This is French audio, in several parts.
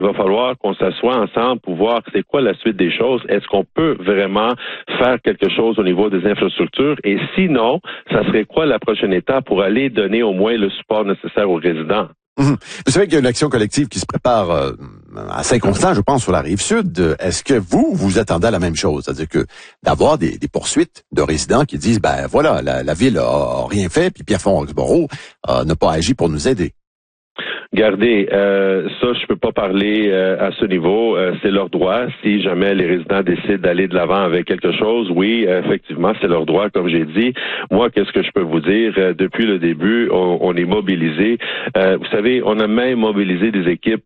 Il va falloir qu'on s'assoie ensemble pour voir c'est quoi la suite des choses. Est-ce qu'on peut vraiment faire quelque chose au niveau des infrastructures? Et sinon, ça serait quoi la prochaine étape pour aller donner au moins le support nécessaire aux résidents? Vous savez qu'il y a une action collective qui se prépare à Saint-Constant, je pense, sur la Rive-Sud. Est-ce que vous attendez à la même chose? C'est-à-dire que d'avoir des poursuites de résidents qui disent, ben voilà, la ville a rien fait, puis Pierrefonds Roxborough n'a pas agi pour nous aider. Regardez, ça, je peux pas parler à ce niveau. C'est leur droit. Si jamais les résidents décident d'aller de l'avant avec quelque chose, oui, effectivement, c'est leur droit, comme j'ai dit. Moi, qu'est-ce que je peux vous dire? Depuis le début, on est mobilisé. Vous savez, on a même mobilisé des équipes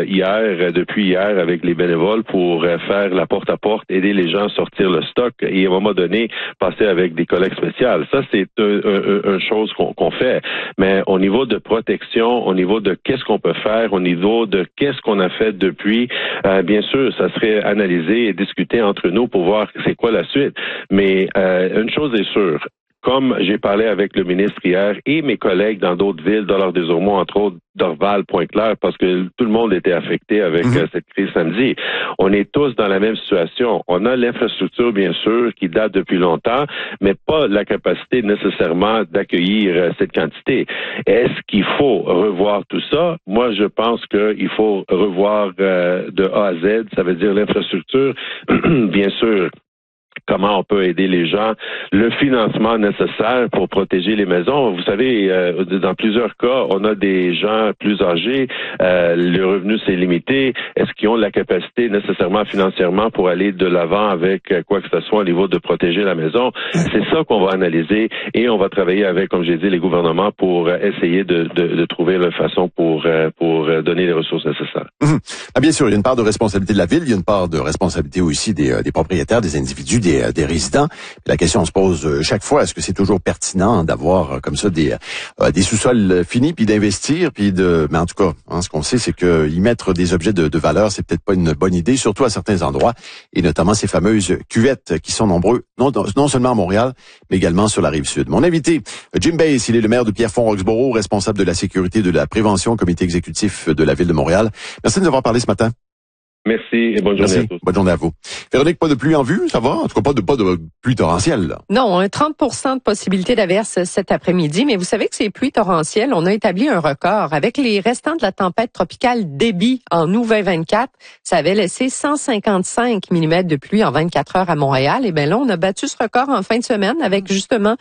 depuis hier, avec les bénévoles pour faire la porte-à-porte, aider les gens à sortir le stock et à un moment donné, passer avec des collectes spéciales. Ça, c'est une chose qu'on fait. Mais au niveau de protection, au niveau de qu'est-ce qu'on peut faire au niveau de qu'est-ce qu'on a fait depuis. Bien sûr, ça serait analysé et discuté entre nous pour voir c'est quoi la suite. Mais une chose est sûre, comme j'ai parlé avec le ministre hier et mes collègues dans d'autres villes, Dollard-des-Ormeaux, entre autres, Dorval, Pointe-Claire, parce que tout le monde était affecté avec cette crise samedi. On est tous dans la même situation. On a l'infrastructure, bien sûr, qui date depuis longtemps, mais pas la capacité nécessairement d'accueillir cette quantité. Est-ce qu'il faut revoir tout ça? Moi, je pense qu'il faut revoir de A à Z, ça veut dire l'infrastructure, bien sûr. Comment on peut aider les gens, le financement nécessaire pour protéger les maisons. Vous savez, dans plusieurs cas, on a des gens plus âgés, le revenu c'est limité. Est-ce qu'ils ont la capacité nécessairement financièrement pour aller de l'avant avec quoi que ce soit au niveau de protéger la maison? C'est ça qu'on va analyser et on va travailler avec, comme j'ai dit, les gouvernements pour essayer de trouver la façon pour donner les ressources nécessaires. Ah, bien sûr, il y a une part de responsabilité de la ville, il y a une part de responsabilité aussi des propriétaires, des individus, des résidents. La question se pose chaque fois, est-ce que c'est toujours pertinent d'avoir comme ça des sous-sols finis, puis d'investir, mais en tout cas, ce qu'on sait, c'est que y mettre des objets de valeur, c'est peut-être pas une bonne idée, surtout à certains endroits, et notamment ces fameuses cuvettes qui sont nombreux, non seulement à Montréal, mais également sur la Rive-Sud. Mon invité, Jim Bass, il est le maire de Pierrefonds Roxborough, responsable de la sécurité et de la prévention au comité exécutif de la ville de Montréal. Merci de nous avoir parlé ce matin. Merci et bonne journée à tous. Bonne journée à vous. Véronique, pas de pluie en vue, ça va? En tout cas, pas de pluie torrentielle, là. Non, 30% de possibilité d'averse cet après-midi, mais vous savez que ces pluies torrentielles, on a établi un record. Avec les restants de la tempête tropicale Debby en août 2024, ça avait laissé 155 mm de pluie en 24 heures à Montréal. Et bien là, on a battu ce record en fin de semaine avec justement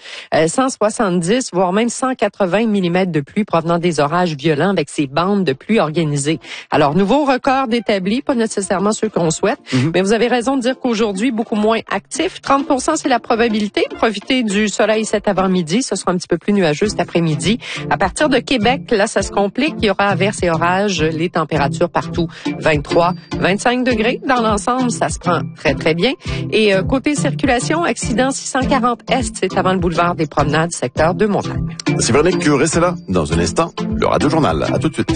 170, voire même 180 mm de pluie provenant des orages violents avec ces bandes de pluie organisées. Alors, nouveau record établi, pas nécessairement ceux qu'on souhaite. Mais vous avez raison de dire qu'aujourd'hui, beaucoup moins actif. 30%, c'est la probabilité. Profitez du soleil cet avant-midi. Ce sera un petit peu plus nuageux cet après-midi. À partir de Québec, là, ça se complique. Il y aura averses et orages. Les températures partout, 23, 25 degrés. Dans l'ensemble, ça se prend très, très bien. Et côté circulation, accident 640 Est, c'est avant le boulevard des Promenades, secteur de Montagne. C'est Véronique, restez là. Dans un instant, le Radio Journal. À tout de suite.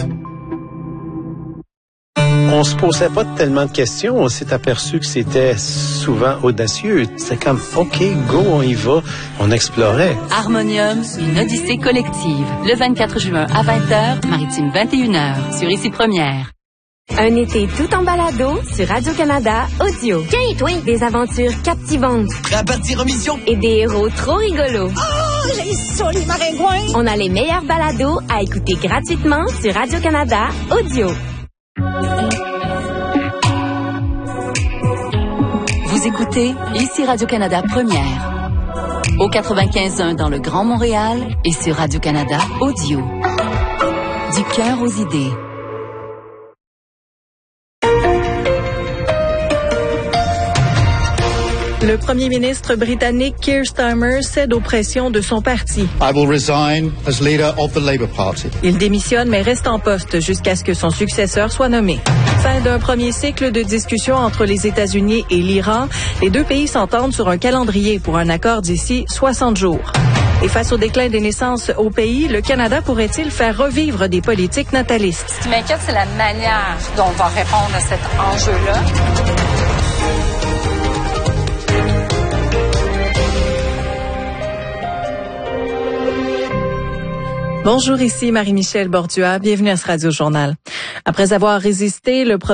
On se posait pas tellement de questions. On s'est aperçu que c'était souvent audacieux. C'était comme, OK, go, on y va. On explorait. Harmonium, une odyssée collective. Le 24 juin à 20h, Maritime 21h, sur Ici Première. Un été tout en balado sur Radio-Canada Audio. Tiens, toi, des aventures captivantes. Prêt à partir en mission? Et des héros trop rigolos. Oh, j'ai ça, les maringouins! On a les meilleurs balados à écouter gratuitement sur Radio-Canada Audio. Vous écoutez Ici Radio-Canada Première. Au 95.1 dans le Grand Montréal et sur Radio-Canada Audio. Du cœur aux idées. Le premier ministre britannique Keir Starmer cède aux pressions de son parti. I will resign as leader of the Labour Party. Il démissionne mais reste en poste jusqu'à ce que son successeur soit nommé. Fin d'un premier cycle de discussions entre les États-Unis et l'Iran. Les deux pays s'entendent sur un calendrier pour un accord d'ici 60 jours. Et face au déclin des naissances au pays, le Canada pourrait-il faire revivre des politiques natalistes? Ce qui m'inquiète, c'est la manière dont on va répondre à cet enjeu-là. Bonjour, ici Marie-Michel Bordua. Bienvenue à ce Radio Journal. Après avoir résisté, le